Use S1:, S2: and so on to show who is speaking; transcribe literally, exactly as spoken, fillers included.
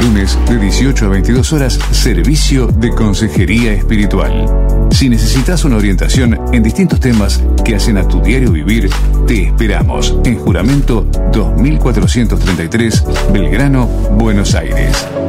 S1: lunes de dieciocho a veintidós horas, servicio de consejería espiritual. Si necesitas una orientación en distintos temas que hacen a tu diario vivir, te esperamos en Juramento dos mil cuatrocientos treinta y tres, Belgrano, Buenos Aires.